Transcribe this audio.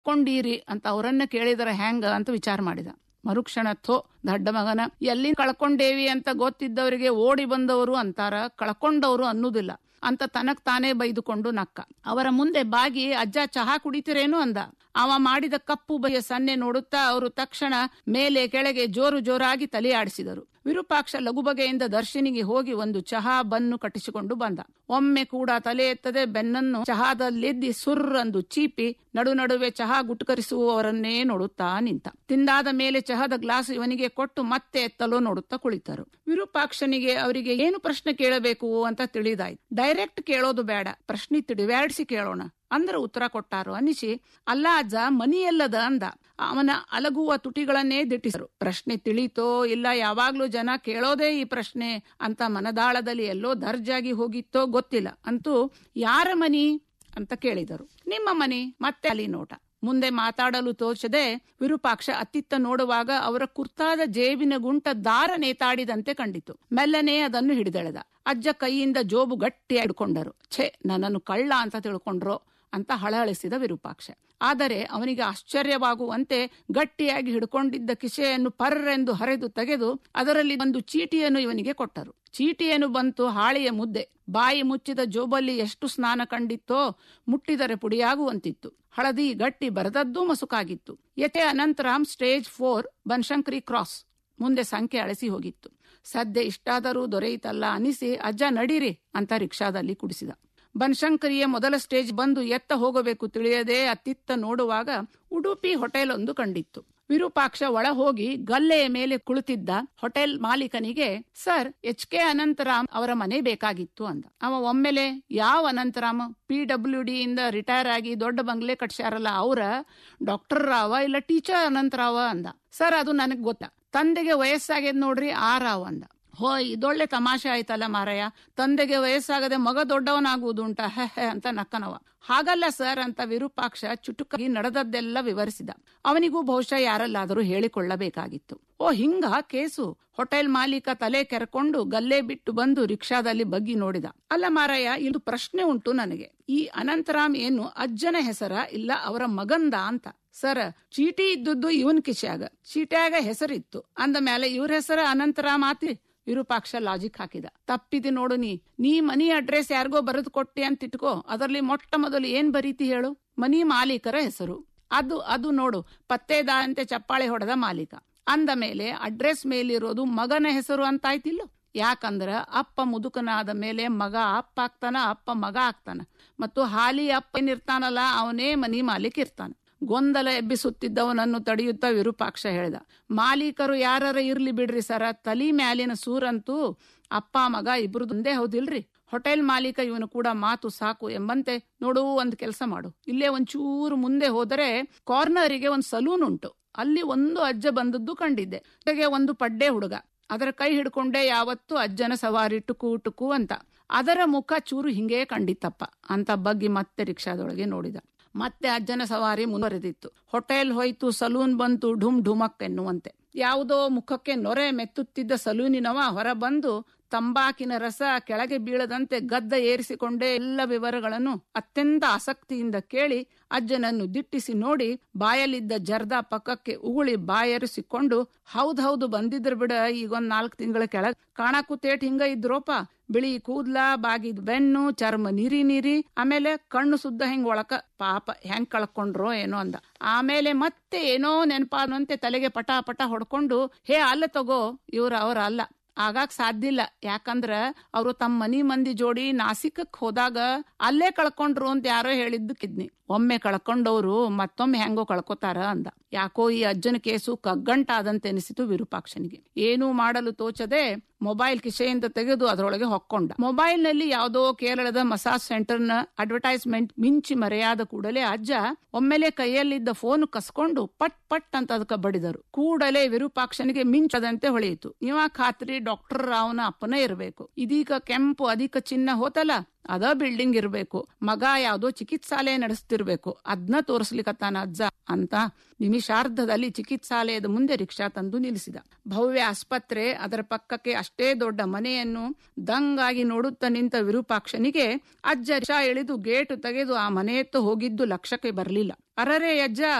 ಕಳ್ಕೊಂಡೀರಿ ಅಂತ ಅವರನ್ನ ಕೇಳಿದರೆ ಹೆಂಗ ಅಂತ ವಿಚಾರ ಮಾಡಿದ. ಮರುಕ್ಷಣ ಥೋ ದಡ್ಡ ಮಗನ, ಎಲ್ಲಿ ಕಳ್ಕೊಂಡೇವಿ ಅಂತ ಗೊತ್ತಿದ್ದವರಿಗೆ ಓಡಿ ಬಂದವರು ಅಂತಾರ, ಕಳ್ಕೊಂಡವರು ಅನ್ನುದಿಲ್ಲ ಅಂತ ತನಕ್ ತಾನೇ ಬೈದುಕೊಂಡು ನಕ್ಕ. ಅವರ ಮುಂದೆ ಬಾಗಿ ಅಜ್ಜ ಚಹಾ ಕುಡಿತಿರೇನು ಅಂದ. ಅವ ಮಾಡಿದ ಕಪ್ಪು ಬಗೆಯ ಸನ್ನೆ ನೋಡುತ್ತಾ ಅವರು ತಕ್ಷಣ ಮೇಲೆ ಕೆಳಗೆ ಜೋರಾಗಿ ತಲೆ ಆಡಿಸಿದರು. ವಿರೂಪಾಕ್ಷ ಲಘುಬಗೆಯಿಂದ ದರ್ಶನಿಗೆ ಹೋಗಿ ಒಂದು ಚಹಾ ಬನ್ನು ಕಟ್ಟಿಸಿಕೊಂಡು ಬಂದ. ಒಮ್ಮೆ ಕೂಡ ತಲೆ ಎತ್ತದೆ ಬೆನ್ನನ್ನು ಚಹಾದಲ್ಲೆದ್ದಿ ಸುರ್ರಂದು ಚೀಪಿ ನಡುವೆ ಚಹಾ ಗುಟ್ಕರಿಸುವವರನ್ನೇ ನೋಡುತ್ತಾ ನಿಂತ. ತಿಂದಾದ ಮೇಲೆ ಚಹಾದ ಗ್ಲಾಸ್ ಇವನಿಗೆ ಕೊಟ್ಟು ಮತ್ತೆ ಎತ್ತಲು ನೋಡುತ್ತಾ ಕುಳಿತರು. ವಿರೂಪಾಕ್ಷನಿಗೆ ಅವರಿಗೆ ಏನು ಪ್ರಶ್ನೆ ಕೇಳಬೇಕು ಅಂತ ತಿಳಿದಾಯ್ತು. ಡೈರೆಕ್ಟ್ ಕೇಳೋದು ಬೇಡ, ಪ್ರಶ್ನೆ ತಿಳಿವ್ಯಾಡಿಸಿ ಕೇಳೋಣ ಅಂದ್ರೆ ಉತ್ತರ ಕೊಟ್ಟಾರು ಅನ್ನಿಸಿ, ಅಲ್ಲ ಅಜ್ಜ ಮನಿ ಎಲ್ಲದ ಅಂದ. ಅವನ ಅಲಗುವ ತುಟಿಗಳನ್ನೇ ದಿಟ್ಟಿಸರು. ಪ್ರಶ್ನೆ ತಿಳಿತೋ ಇಲ್ಲ, ಯಾವಾಗ್ಲೂ ಜನ ಕೇಳೋದೇ ಈ ಪ್ರಶ್ನೆ ಅಂತ ಮನದಾಳದಲ್ಲಿ ಎಲ್ಲೋ ದರ್ಜಾಗಿ ಹೋಗಿತ್ತೋ ಗೊತ್ತಿಲ್ಲ. ಅಂತೂ ಯಾರ ಮನಿ ಅಂತ ಕೇಳಿದರು. ನಿಮ್ಮ ಮನಿ. ಮತ್ತೆ ಅಲ್ಲಿ ನೋಟ. ಮುಂದೆ ಮಾತಾಡಲು ತೋಚದೆ ವಿರೂಪಾಕ್ಷ ಅತ್ತಿತ್ತ ನೋಡುವಾಗ ಅವರ ಕುರ್ತಾದ ಜೇಬಿನ ಗುಂಟ ದಾರ ನೇತಾಡಿದಂತೆ ಕಂಡಿತು. ಮೆಲ್ಲನೆ ಅದನ್ನು ಹಿಡಿದೆಳೆದ. ಅಜ್ಜ ಕೈಯಿಂದ ಜೋಬು ಗಟ್ಟಿಯಾಗಿ ಹಿಡ್ಕೊಂಡರು. ಛೇ, ನನ್ನನ್ನು ಕಳ್ಳ ಅಂತ ತಿಳ್ಕೊಂಡ್ರೋ ಅಂತ ಹಳಹಳಿಸಿದ ವಿರೂಪಾಕ್ಷ. ಆದರೆ ಅವನಿಗೆ ಆಶ್ಚರ್ಯವಾಗುವಂತೆ ಗಟ್ಟಿಯಾಗಿ ಹಿಡ್ಕೊಂಡಿದ್ದ ಕಿಸೆಯನ್ನು ಪರ್ರೆಂದು ಹರಿದು ತೆಗೆದು ಅದರಲ್ಲಿ ಒಂದು ಚೀಟಿಯನ್ನು ಇವನಿಗೆ ಕೊಟ್ಟರು. ಚೀಟಿಯನ್ನು ಬಂತು ಹಾಳೆಯ ಮುದ್ದೆ. ಬಾಯಿ ಮುಚ್ಚಿದ ಜೋಬಲ್ಲಿ ಎಷ್ಟು ಸ್ನಾನ ಕಂಡಿತ್ತೋ, ಮುಟ್ಟಿದರೆ ಪುಡಿಯಾಗುವಂತಿತ್ತು. ಹಳದಿ ಗಟ್ಟಿ ಬರೆದದ್ದೂ ಮಸುಕಾಗಿತ್ತು. ಯತೆ ಅನಂತರಾಮ್ ಸ್ಟೇಜ್ 4 ಬನಶಂಕರಿ ಕ್ರಾಸ್. ಮುಂದೆ ಸಂಖ್ಯೆ ಅಳಿಸಿ ಹೋಗಿತ್ತು. ಸದ್ಯ ಇಷ್ಟಾದರೂ ದೊರೆಯಿತಲ್ಲ ಅನಿಸಿ ಅಜ್ಜ ನಡೀರಿ ಅಂತ ರಿಕ್ಷಾದಲ್ಲಿ ಕುಡಿಸಿದ. ಬನಶಂಕರಿಯ ಮೊದಲ ಸ್ಟೇಜ್ ಬಂದು ಎತ್ತ ಹೋಗಬೇಕು ತಿಳಿಯದೆ ಅತ್ತಿತ್ತ ನೋಡುವಾಗ ಉಡುಪಿ ಹೋಟೆಲ್ ಒಂದು ಕಂಡಿತ್ತು. ವಿರೂಪಾಕ್ಷ ಒಳ ಹೋಗಿ ಗಲ್ಲೆಯ ಮೇಲೆ ಕುಳಿತಿದ್ದ ಹೋಟೆಲ್ ಮಾಲೀಕನಿಗೆ, ಸರ್, HK ಅನಂತರಾಮ್ ಅವರ ಮನೆ ಬೇಕಾಗಿತ್ತು ಅಂದ. ಅವ ಒಮ್ಮೆಲೆ, ಯಾವ ಅನಂತರಾಮ್? PWD ಇಂದ ರಿಟೈರ್ ಆಗಿ ದೊಡ್ಡ ಬಂಗ್ಲೆ ಕಟ್ಸ್ಯಾರಲ್ಲ ಅವರ? ಡಾಕ್ಟರ್ ರಾವ ಇಲ್ಲ ಟೀಚರ್ ಅನಂತರಾವ ಅಂದ. ಸರ್, ಅದು ನನಗ್ ಗೊತ್ತ, ತಂದೆಗೆ ವಯಸ್ಸಾಗ್ಯದ್ ನೋಡ್ರಿ ಆ ರಾವ್ ಅಂದ. ಹೋ, ಇದೊಳ್ಳೆ ತಮಾಷೆ ಆಯ್ತಲ್ಲ ಮಾರಯ್ಯ, ತಂದೆಗೆ ವಯಸ್ಸಾಗದೆ ಮಗ ದೊಡ್ಡವನಾಗುವುದುಂಟ ಹೆ ಅಂತ ನಕ್ಕನವ. ಹಾಗಲ್ಲ ಸರ್ ಅಂತ ವಿರೂಪಾಕ್ಷ ಚುಟುಕಾಗಿ ನಡೆದದ್ದೆಲ್ಲ ವಿವರಿಸಿದ. ಅವನಿಗೂ ಬಹುಶಃ ಯಾರಲ್ಲಾದರೂ ಹೇಳಿಕೊಳ್ಳಬೇಕಾಗಿತ್ತು. ಓ, ಹಿಂಗ ಕೇಸು? ಹೋಟೆಲ್ ಮಾಲೀಕ ತಲೆ ಕೆರ್ಕೊಂಡು ಗಲ್ಲೆ ಬಿಟ್ಟು ಬಂದು ರಿಕ್ಷಾದಲ್ಲಿ ಬಗ್ಗಿ ನೋಡಿದ. ಅಲ್ಲ ಮಾರಯ್ಯ, ಇದು ಪ್ರಶ್ನೆ ಉಂಟು ನನಗೆ. ಈ ಅನಂತರಾಮ್ ಏನು ಅಜ್ಜನ ಹೆಸರ ಇಲ್ಲ ಅವರ ಮಗಂದ ಅಂತ? ಸರ್, ಚೀಟಿ ಇದ್ದದ್ದು ಇವನ್ ಕಿಶ್ಯಾಗ, ಚೀಟ್ಯಾಗ ಹೆಸರಿತ್ತು ಅಂದ ಮೇಲೆ ಇವ್ರ ಹೆಸರ ಅನಂತರಾಮ್ ಆತಿ. ವಿರೂಪಾಕ್ಷ ಲಾಜಿಕ್ ಹಾಕಿದ. ತಪ್ಪಿದಿ ನೋಡು, ನೀ ಮನಿ ಅಡ್ರೆಸ್ ಯಾರಿಗೋ ಬರೆದು ಕೊಟ್ಟೆ ಅಂತ ಇಟ್ಕೋ, ಅದರಲ್ಲಿ ಮೊಟ್ಟ ಮೊದಲು ಏನ್ ಬರೀತಿ ಹೇಳು? ಮನಿ ಮಾಲೀಕರ ಹೆಸರು. ಅದು ನೋಡು, ಪತ್ತೇದಾರಂತೆ ಚಪ್ಪಾಳೆ ಹೊಡೆದ ಮಾಲೀಕ ಅಂದ ಮೇಲೆ ಅಡ್ರೆಸ್ ಮೇಲಿರೋದು ಮಗನ ಹೆಸರು ಅಂತಾಯ್ತಿಲ್ಲ. ಯಾಕಂದ್ರ ಅಪ್ಪ ಮುದುಕನಾದ ಮೇಲೆ ಮಗ ಅಪ್ಪ ಆಗ್ತಾನ, ಅಪ್ಪ ಮಗ ಆಗ್ತಾನ. ಮತ್ತು ಹಾಲಿ ಅಪ್ಪ ಏನಿರ್ತಾನಲ್ಲ ಅವನೇ ಮನಿ ಮಾಲೀಕ ಇರ್ತಾನ. ಗೊಂದಲ ಎಬ್ಬಿಸುತ್ತಿದ್ದವನನ್ನು ತಡೆಯುತ್ತಾ ವಿರೂಪಾಕ್ಷ ಹೇಳಿದ, ಮಾಲೀಕರು ಯಾರ ಇರ್ಲಿ ಬಿಡ್ರಿ ಸರ, ತಲಿ ಮ್ಯಾಲಿನ ಸೂರಂತೂ ಅಪ್ಪ ಮಗ ಇಬ್ರದೊಂದೇ ಹೌದಿಲ್ರಿ. ಹೋಟೆಲ್ ಮಾಲೀಕ ಇವನು ಕೂಡ ಮಾತು ಸಾಕು ಎಂಬಂತೆ, ನೋಡು ಒಂದ್ ಕೆಲಸ ಮಾಡು, ಇಲ್ಲೇ ಒಂಚೂರು ಮುಂದೆ ಹೋದರೆ ಕಾರ್ನರಿಗೆ ಒಂದ್ ಸಲೂನ್ ಉಂಟು, ಅಲ್ಲಿ ಒಂದು ಅಜ್ಜ ಬಂದದ್ದು ಕಂಡಿದ್ದೆ. ಜೊತೆಗೆ ಒಂದು ಪಡ್ಡೆ ಹುಡುಗ, ಅದರ ಕೈ ಹಿಡ್ಕೊಂಡೆ ಯಾವತ್ತು ಅಜ್ಜನ ಸವಾರಿ ಟುಕು ಟುಕು ಅಂತ. ಅದರ ಮುಖ ಚೂರು ಹಿಂಗೇ ಕಂಡಿತ್ತಪ್ಪ ಅಂತ ಬಗ್ಗಿ ಮತ್ತೆ ರಿಕ್ಷಾದೊಳಗೆ ನೋಡಿದ. ಮತ್ತೆ ಅಜ್ಜನ ಸವಾರಿ ಮುಂದುವರೆದಿತ್ತು. ಹೋಟೆಲ್ ಹೋಯ್ತು, ಸಲೂನ್ ಬಂತು, ಢುಮ್ ಢುಮಕ್ ಎನ್ನುವಂತೆ. ಯಾವುದೋ ಮುಖಕ್ಕೆ ನೊರೆ ಮೆತ್ತುತ್ತಿದ್ದ ಸಲೂನಿನವ ಹೊರ ಬಂದು ತಂಬಾಕಿನ ರಸ ಕೆಳಗೆ ಬೀಳದಂತೆ ಗದ್ದ ಏರಿಸಿಕೊಂಡೇ ಎಲ್ಲ ವಿವರಗಳನ್ನು ಅತ್ಯಂತ ಆಸಕ್ತಿಯಿಂದ ಕೇಳಿ ಅಜ್ಜನನ್ನು ದಿಟ್ಟಿಸಿ ನೋಡಿ ಬಾಯಲ್ಲಿದ್ದ ಜರ್ದ ಪಕ್ಕಕ್ಕೆ ಉಗುಳಿ ಬಾಯರಿಸಿಕೊಂಡು, ಹೌದೌದು ಬಂದಿದ್ರ ಬಿಡ, ಈಗೊಂದ್ 4 ತಿಂಗಳ ಕೆಳಗ್ ಕಾಣಕೂತೇಟ್ ಹಿಂಗ ಇದ್ರೋಪ, ಬಿಳಿ ಕೂದ್ಲ, ಬಾಗಿದ್ ಬೆನ್ನು, ಚರ್ಮ ನೀರಿ, ಆಮೇಲೆ ಕಣ್ಣು ಸುದ್ದ ಹೆಂಗ್ ಒಳಕ, ಪಾಪ ಹೆಂಗ್ ಕಳ್ಕೊಂಡ್ರೋ ಏನೋ ಅಂದ. ಆಮೇಲೆ ಮತ್ತೆ ಏನೋ ನೆನಪಾದಂತೆ ತಲೆಗೆ ಪಟ ಪಟ ಹೊಡ್ಕೊಂಡು, ಹೇ ಅಲ್ಲ ತಗೋ, ಅವ್ರ ಅಲ್ಲ, ಆಗಾಕ್ ಸಾಧ್ಯ ಇಲ್ಲ. ಯಾಕಂದ್ರ ಅವರು ತಮ್ಮ ಮನಿ ಮಂದಿ ಜೋಡಿ ನಾಸಿಕಕ್ ಹೋದಾಗ ಅಲ್ಲೇ ಕಳ್ಕೊಂಡ್ರು ಅಂತ ಯಾರೋ ಹೇಳಿದ್ದು ಕಿದ್ನಿ. ಒಮ್ಮೆ ಕಳ್ಕೊಂಡವ್ರು ಮತ್ತೊಮ್ಮೆ ಹೆಂಗೋ ಕಳ್ಕೊತಾರ ಅಂದ. ಯಾಕೋ ಈ ಅಜ್ಜನ ಕೇಸು ಕಗ್ಗಂಟಾದಂತೆ ಎನಿಸಿತು ವಿರೂಪಾಕ್ಷನಿಗೆ. ಏನೂ ಮಾಡಲು ತೋಚದೆ ಮೊಬೈಲ್ ಕಿಸೆಯಿಂದ ತೆಗೆದು ಅದರೊಳಗೆ ಹೊಕ್ಕೊಂಡ. ಮೊಬೈಲ್ ನಲ್ಲಿ ಯಾವುದೋ ಕೇರಳದ ಮಸಾಜ್ ಸೆಂಟರ್ ನ ಅಡ್ವರ್ಟೈಸ್ಮೆಂಟ್ ಮಿಂಚಿ ಮರೆಯಾದ ಕೂಡಲೇ ಅಜ್ಜ ಒಮ್ಮೆಲೆ ಕೈಯಲ್ಲಿದ್ದ ಫೋನ್ ಕಸ್ಕೊಂಡು ಪಟ್ ಪಟ್ ಅಂತ ಅದಕ್ಕೆ ಬಡಿದರು. ಕೂಡಲೇ ವಿರೂಪಾಕ್ಷನಿಗೆ ಮಿಂಚದಂತೆ ಹೊಳೆಯಿತು. ಇವ ಖಾತ್ರಿ ಡಾಕ್ಟರ್ ರಾವ್ನ ಅಪ್ಪನೇ ಇರಬೇಕು. ಇದೀಗ ಕೆಂಪು ಅಧಿಕ ಚಿನ್ನ ಹೋತಲ್ಲ, ಅದ ಬಿಲ್ಡಿಂಗ್ ಇರ್ಬೇಕು. ಮಗ ಯಾವ್ದೋ ಚಿಕಿತ್ಸಾಲಯ ನಡೆಸ್ತಿರ್ಬೇಕು. ಅದ್ನ ತೋರಿಸ್ಲಿಕ್ಕತ್ತಾನ ಅಜ್ಜ ಅಂತ ನಿಮಿಷಾರ್ಧದಲ್ಲಿ ಚಿಕಿತ್ಸಾಲಯದ ಮುಂದೆ ರಿಕ್ಷಾ ತಂದು ನಿಲ್ಲಿಸಿದ. ಭವ್ಯ ಆಸ್ಪತ್ರೆ, ಅದರ ಪಕ್ಕಕ್ಕೆ ಅಷ್ಟೇ ದೊಡ್ಡ ಮನೆಯನ್ನು ದಂಗಾಗಿ ನೋಡುತ್ತಾ ನಿಂತ ವಿರೂಪಾಕ್ಷನಿಗೆ ಅಜ್ಜ ರಿಕ್ಷಾ ಇಳಿದು ಗೇಟು ತೆಗೆದು ಆ ಮನೆಯತ್ತ ಹೋಗಿದ್ದು ಲಕ್ಷ್ಯಕ್ಕೆ ಬರಲಿಲ್ಲ. ಅರರೇ ಅಜ್ಜ,